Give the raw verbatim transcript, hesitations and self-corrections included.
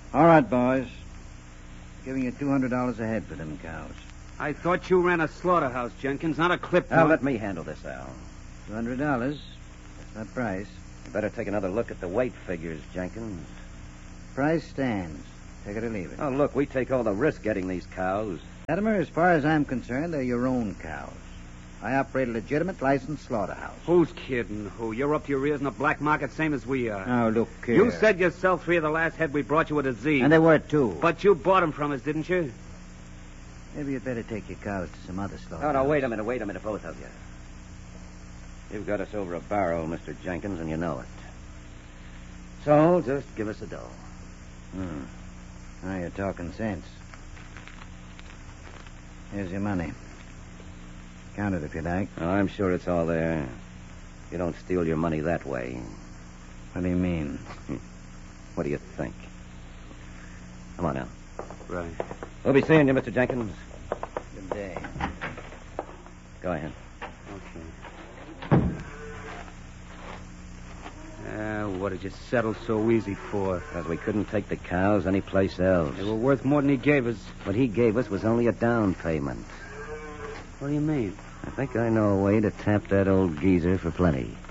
All right, boys. Giving you two hundred dollars a head for them cows. I thought you ran a slaughterhouse, Jenkins, not a clip. Now, let me handle this, Al. two hundred dollars. That's that price. You better take another look at the weight figures, Jenkins. Price stands. Take it or leave it. Oh, look, we take all the risk getting these cows. Latimer, as far as I'm concerned, they're your own cows. I operate a legitimate licensed slaughterhouse. Who's kidding who? You're up to your ears in the black market, same as we are. Now, look here. You said yourself three of the last head we brought you were disease. And they were, too. But you bought them from us, didn't you? Maybe you'd better take your cows to some other slaughterhouse. No, no, wait a minute, wait a minute, both of you. You've got us over a barrel, Mister Jenkins, and you know it. So, just give us a dough. Hmm. Now you're talking sense. Here's your money. Count it if you like. Oh, I'm sure it's all there. You don't steal your money that way. What do you mean? What do you think? Come on now. Right. We'll be seeing you, Mister Jenkins. Good day. Go ahead. Okay. Uh, what did you settle so easy for? Because we couldn't take the cows anyplace else. They were worth more than he gave us. What he gave us was only a down payment. What do you mean? I think I know a way to tap that old geezer for plenty.